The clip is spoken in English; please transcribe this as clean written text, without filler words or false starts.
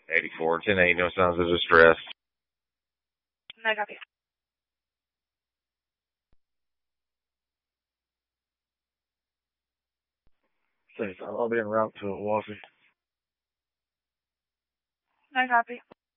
84, 10-8, no signs of distress. No copy. Thanks. I'll be en route to Walsey. No copy.